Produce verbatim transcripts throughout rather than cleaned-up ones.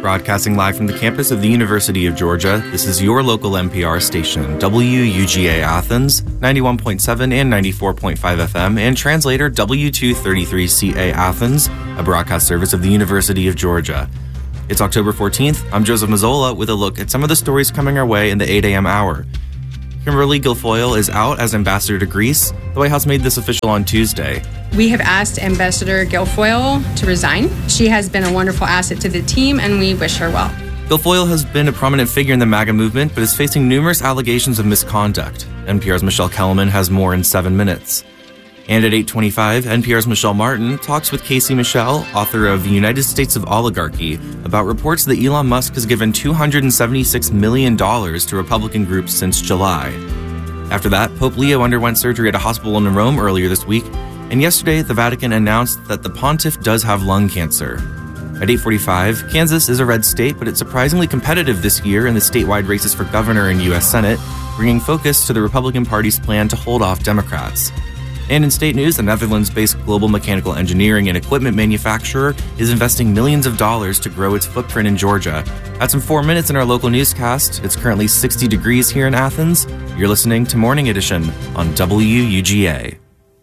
Broadcasting live from the campus of the University of Georgia, this is your local N P R station, W U G A Athens, ninety-one point seven and ninety-four point five F M, and translator W two thirty-three C A Athens, a broadcast service of the University of Georgia. It's October fourteenth. I'm Joseph Mazzola with a look at some of the stories coming our way in the eight a.m. hour. Kimberly Guilfoyle is out as ambassador to Greece. The White House made this official on Tuesday. We have asked Ambassador Guilfoyle to resign. She has been a wonderful asset to the team, and we wish her well. Guilfoyle has been a prominent figure in the MAGA movement, but is facing numerous allegations of misconduct. N P R's Michelle Kellerman has more in seven minutes. And at eight twenty-five, N P R's Michelle Martin talks with Casey Michel, author of United States of Oligarchy, about reports that Elon Musk has given two hundred seventy-six million dollars to Republican groups since July. After that, Pope Leo underwent surgery at a hospital in Rome earlier this week, and yesterday the Vatican announced that the pontiff does have lung cancer. At eight forty-five, Kansas is a red state, but it's surprisingly competitive this year in the statewide races for governor and U S Senate, bringing focus to the Republican Party's plan to hold off Democrats. And in state news, the Netherlands-based global mechanical engineering and equipment manufacturer is investing millions of dollars to grow its footprint in Georgia. That's in four minutes in our local newscast. It's currently sixty degrees here in Athens. You're listening to Morning Edition on W U G A.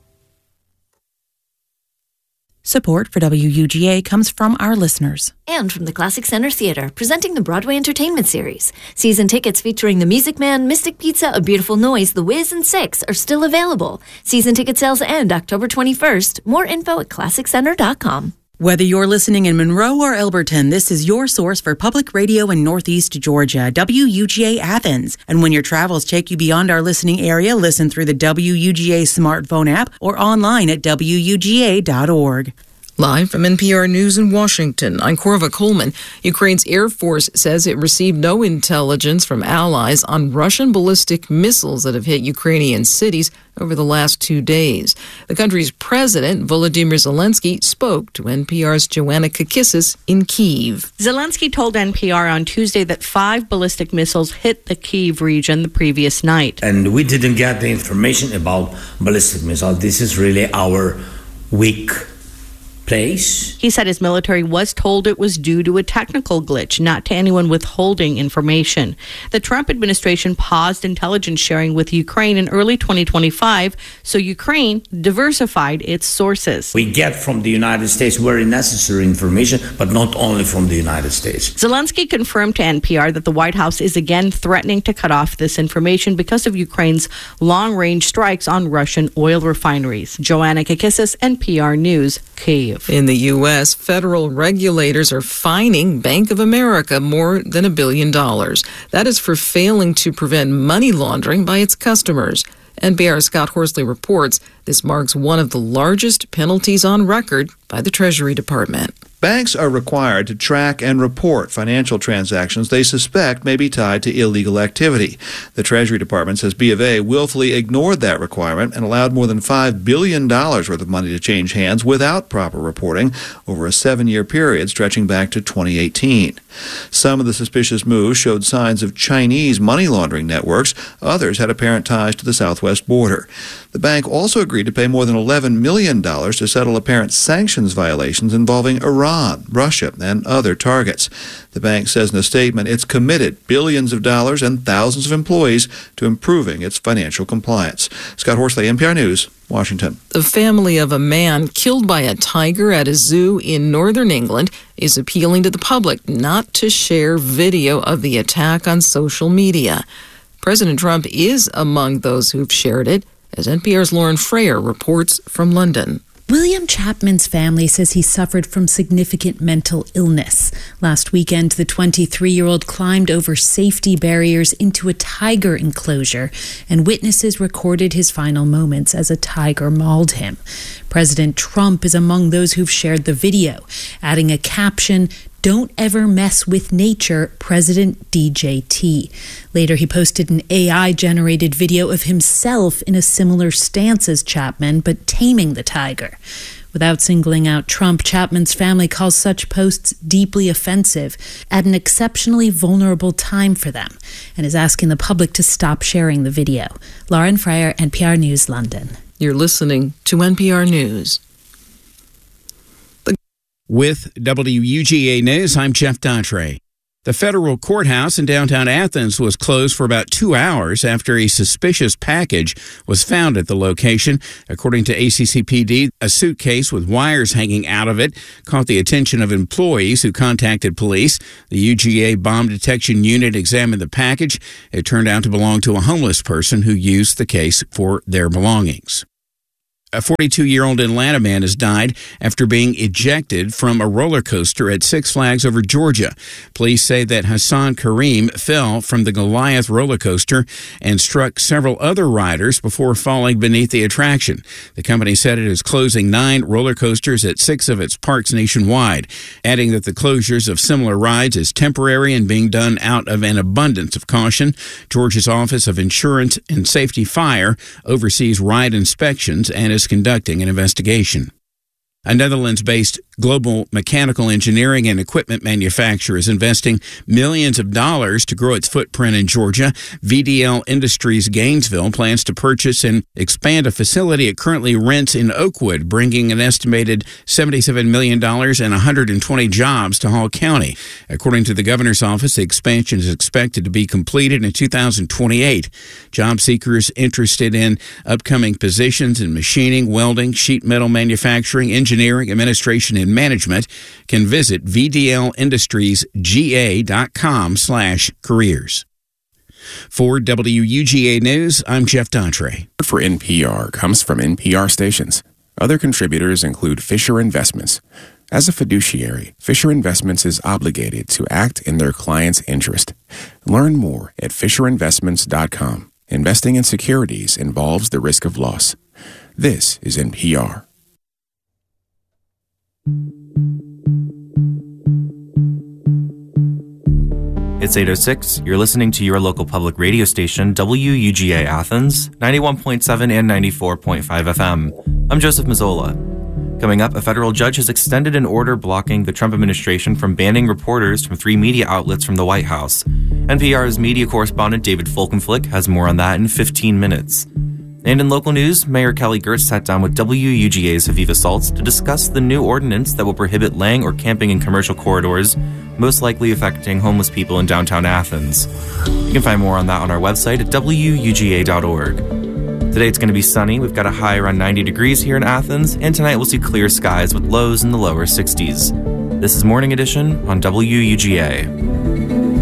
Support for W U G A comes from our listeners. And from the Classic Center Theater, presenting the Broadway Entertainment Series. Season tickets featuring The Music Man, Mystic Pizza, A Beautiful Noise, The Wiz, and Six are still available. Season ticket sales end October twenty-first. More info at classic center dot com. Whether you're listening in Monroe or Elberton, this is your source for public radio in Northeast Georgia, W U G A Athens. And when your travels take you beyond our listening area, listen through the W U G A smartphone app or online at W U G A dot org. Live from N P R News in Washington, I'm Korva Coleman. Ukraine's Air Force says it received no intelligence from allies on Russian ballistic missiles that have hit Ukrainian cities over the last two days. The country's president, Volodymyr Zelensky, spoke to N P R's Joanna Kakissis in Kyiv. Zelensky told N P R on Tuesday that five ballistic missiles hit the Kyiv region the previous night. And we didn't get the information about ballistic missiles. This is really our weak place. He said his military was told it was due to a technical glitch, not to anyone withholding information. The Trump administration paused intelligence sharing with Ukraine in early twenty twenty-five, so Ukraine diversified its sources. We get from the United States very necessary information, but not only from the United States. Zelensky confirmed to N P R that the White House is again threatening to cut off this information because of Ukraine's long-range strikes on Russian oil refineries. Joanna Kakissis, N P R News, Kyiv. In the U S, federal regulators are fining Bank of America more than a billion dollars. That is for failing to prevent money laundering by its customers. N P R's Scott Horsley reports this marks one of the largest penalties on record by the Treasury Department. Banks are required to track and report financial transactions they suspect may be tied to illegal activity. The Treasury Department says B of A willfully ignored that requirement and allowed more than five billion dollars worth of money to change hands without proper reporting over a seven-year period stretching back to twenty eighteen. Some of the suspicious moves showed signs of Chinese money laundering networks. Others had apparent ties to the southwest border. The bank also agreed to pay more than eleven million dollars to settle apparent sanctions violations involving Iran, Russia, and other targets. The bank says in a statement it's committed billions of dollars and thousands of employees to improving its financial compliance. Scott Horsley, N P R News, Washington. The family of a man killed by a tiger at a zoo in northern England is appealing to the public not to share video of the attack on social media. President Trump is among those who've shared it, as N P R's Lauren Frayer reports from London. William Chapman's family says he suffered from significant mental illness. Last weekend, the twenty-three-year-old climbed over safety barriers into a tiger enclosure, and witnesses recorded his final moments as a tiger mauled him. President Trump is among those who've shared the video, adding a caption, "Don't ever mess with nature, President D J T." Later, he posted an A I-generated video of himself in a similar stance as Chapman, but taming the tiger. Without singling out Trump, Chapman's family calls such posts deeply offensive at an exceptionally vulnerable time for them, and is asking the public to stop sharing the video. Lauren Frayer, N P R News, London. You're listening to N P R News. With W U G A News, I'm Jeff Daughtry. The federal courthouse in downtown Athens was closed for about two hours after a suspicious package was found at the location. According to A C C P D, a suitcase with wires hanging out of it caught the attention of employees who contacted police. The U G A Bomb Detection Unit examined the package. It turned out to belong to a homeless person who used the case for their belongings. A forty-two-year-old Atlanta man has died after being ejected from a roller coaster at Six Flags over Georgia. Police say that Hassan Kareem fell from the Goliath roller coaster and struck several other riders before falling beneath the attraction. The company said it is closing nine roller coasters at six of its parks nationwide, adding that the closures of similar rides is temporary and being done out of an abundance of caution. Georgia's Office of Insurance and Safety Fire oversees ride inspections and is conducting an investigation. A Netherlands-based global mechanical engineering and equipment manufacturer is investing millions of dollars to grow its footprint in Georgia. V D L Industries Gainesville plans to purchase and expand a facility it currently rents in Oakwood, bringing an estimated seventy-seven million dollars and one hundred twenty jobs to Hall County. According to the governor's office, the expansion is expected to be completed in two thousand twenty-eight. Job seekers interested in upcoming positions in machining, welding, sheet metal manufacturing, engineering, Engineering, administration, and management can visit V D L Industries G A dot com slash careers. For W U G A News, I'm Jeff Daughtry. For N P R comes from N P R stations. Other contributors include Fisher Investments. As a fiduciary, Fisher Investments is obligated to act in their client's interest. Learn more at fisher investments dot com. Investing in securities involves the risk of loss. This is N P R. It's eight oh six. You're listening to your local public radio station, W U G A Athens, ninety-one point seven and ninety-four point five F M. I'm Joseph Mazzola. Coming up, a federal judge has extended an order blocking the Trump administration from banning reporters from three media outlets from the White House. N P R's media correspondent David Folkenflik has more on that in fifteen minutes. And in local news, Mayor Kelly Girtz sat down with W U G A's Aviva Saltz to discuss the new ordinance that will prohibit laying or camping in commercial corridors, most likely affecting homeless people in downtown Athens. You can find more on that on our website at W U G A dot org. Today it's going to be sunny. We've got a high around ninety degrees here in Athens, and tonight we'll see clear skies with lows in the lower sixties. This is Morning Edition on W U G A.